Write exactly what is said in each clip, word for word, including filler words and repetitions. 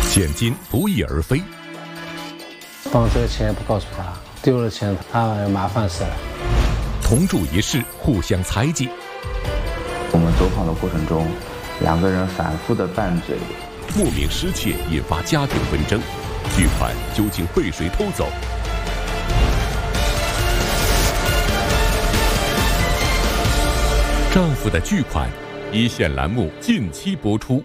现金不翼而飞。 帮这个钱也不告诉他，丢了钱他麻烦死了。 同住一室，互相猜忌。 我们走访的过程中，两个人反复的拌嘴， 莫名失窃引发家庭纷争，巨款究竟被谁偷走？丈夫的巨款，一线栏目近期播出。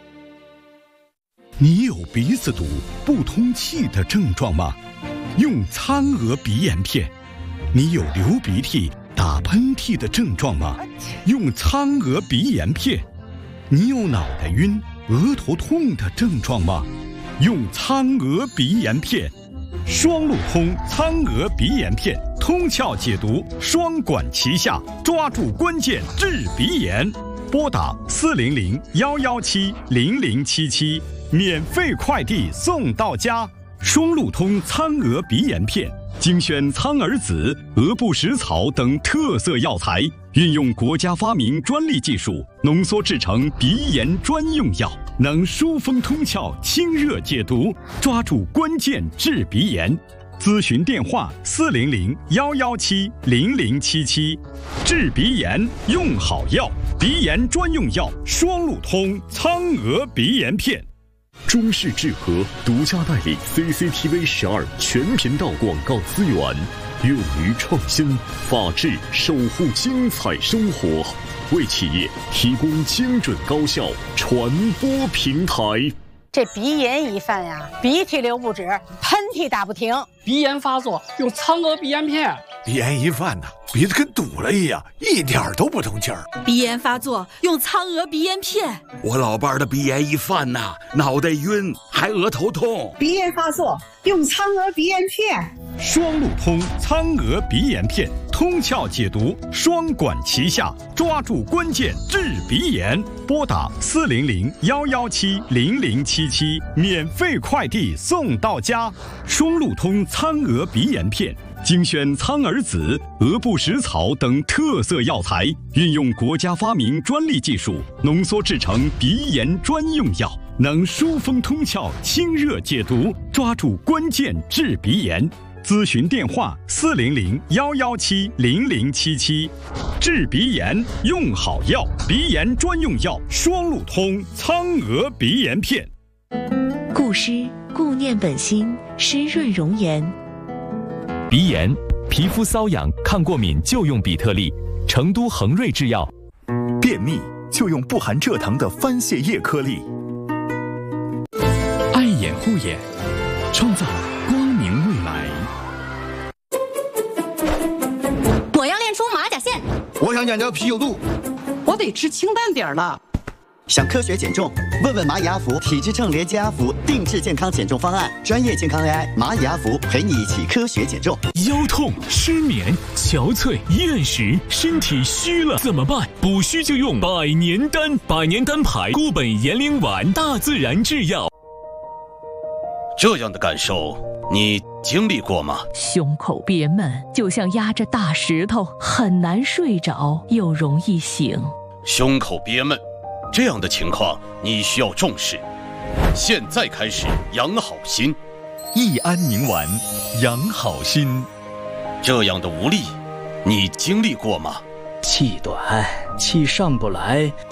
你有鼻子堵、不通气的症状吗？用苍娥鼻炎片。你有流鼻涕、打喷嚏的症状吗？用苍娥鼻炎片。你有脑袋晕、额头痛的症状吗？用苍娥鼻炎片。双路通苍娥鼻炎片，通窍解毒，双管齐下，抓住关键治鼻炎。拨打四零零幺幺七零零七七。免费快递送到家，双路通苍娥鼻炎片，精选苍耳子、鹅不食草等特色药材，运用国家发明专利技术，浓缩制成鼻炎专用药，能疏风通窍、清热解毒，抓住关键治鼻炎。咨询电话：四零零幺幺七零零七七。治鼻炎用好药，鼻炎专用药双路通苍娥鼻炎片。 中视智和独家代理 C C T V 十二全频道广告资源，勇于创新，法治守护精彩生活，为企业提供精准高效传播平台。 这鼻炎一犯呀，鼻涕流不止，喷嚏打不停。 鼻炎发作用苍娥鼻炎片。 鼻炎一犯呐，鼻子跟堵了一样，一点都不通气儿。 鼻炎发作用苍娥鼻炎片。 我老伴儿的鼻炎一犯呐，脑袋晕，还额头痛。 鼻炎发作用苍娥鼻炎片。 双路通苍娥鼻炎片，通窍解毒，双管齐下，抓住关键治鼻炎。拨打四零零幺幺七零零七七，免费快递送到家。双路通苍娥鼻炎片。精选苍耳子、鹅不食草等特色药材，运用国家发明专利技术，浓缩制成鼻炎专用药，能疏风通窍、清热解毒，抓住关键治鼻炎。咨询电话：四零零幺幺七零零七七。治鼻炎用好药，鼻炎专用药双路通苍娥鼻炎片。 固湿固念本心，湿润容颜。 鼻炎、皮肤瘙痒、抗过敏就用比特利，成都恒瑞制药。 便秘就用不含蔗糖的番泻叶颗粒。 爱眼护眼，创造光明未来。 我要练出马甲线。 我想减掉啤酒肚。 我得吃清淡点了。 想科学减重？问问蚂蚁阿福体脂秤连接阿福定制健康减重方案，专业健康 A I 蚂蚁阿福陪你一起科学减重。 腰痛、失眠、憔悴、厌食，身体虚了怎么办？补虚就用百年丹，百年丹牌固本延龄丸，大自然制药。 这样的感受你经历过吗？ 胸口憋闷，就像压着大石头，很难睡着，又容易醒。 胸口憋闷。这样的情况你需要重视，现在开始养好心。 益安宁丸，养好心。 这样的无力，你经历过吗？ 气短，气上不来。